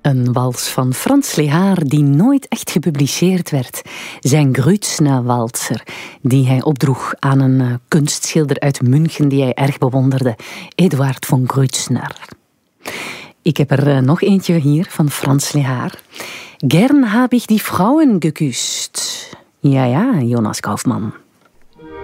Een wals van Franz Lehár die nooit echt gepubliceerd werd. Zijn Grützner-walser, die hij opdroeg aan een kunstschilder uit München die hij erg bewonderde, Eduard von Grützner. Ik heb er nog eentje hier van Franz Lehár. Gern habe ich die Frauen geküsst. Ja, Jonas Kaufmann.